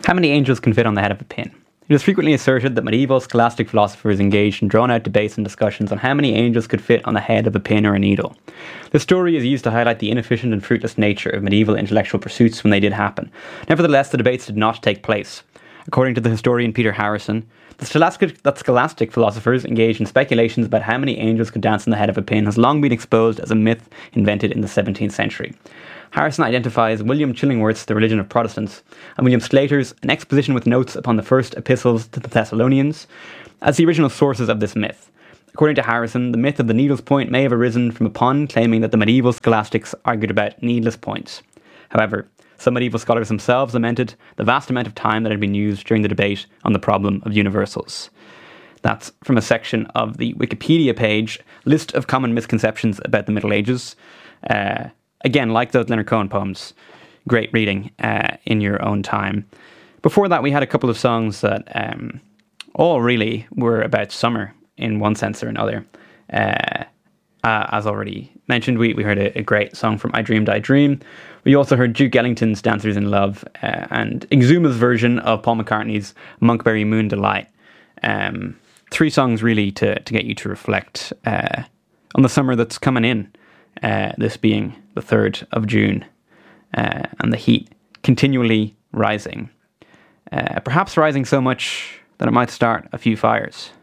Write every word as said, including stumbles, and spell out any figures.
How many angels can fit on the head of a pin? It is frequently asserted that medieval scholastic philosophers engaged in drawn-out debates and discussions on how many angels could fit on the head of a pin or a needle. The story is used to highlight the inefficient and fruitless nature of medieval intellectual pursuits when they did happen. Nevertheless, the debates did not take place. According to the historian Peter Harrison, the scholastic, that scholastic philosophers engaged in speculations about how many angels could dance on the head of a pin has long been exposed as a myth invented in the seventeenth century. Harrison identifies William Chillingworth's The Religion of Protestants and William Slater's An Exposition with Notes upon the First Epistles to the Thessalonians as the original sources of this myth. According to Harrison, the myth of the needle's point may have arisen from a pun claiming that the medieval scholastics argued about needless points. However, some medieval scholars themselves lamented the vast amount of time that had been used during the debate on the problem of universals. That's from a section of the Wikipedia page, List of Common Misconceptions about the Middle Ages. Uh, again, like those Leonard Cohen poems, great reading uh, in your own time. Before that, we had a couple of songs that um, all really were about summer in one sense or another. Uh, uh, as already mentioned, we, we heard a, a great song from I Dreamed, I Dream. We also heard Duke Ellington's Dancers in Love uh, and Exhuma's version of Paul McCartney's Monkberry Moon Delight. Um, three songs really to, to get you to reflect uh, on the summer that's coming in, uh, this being the third of June, uh, and the heat continually rising. Uh, perhaps rising so much that it might start a few fires.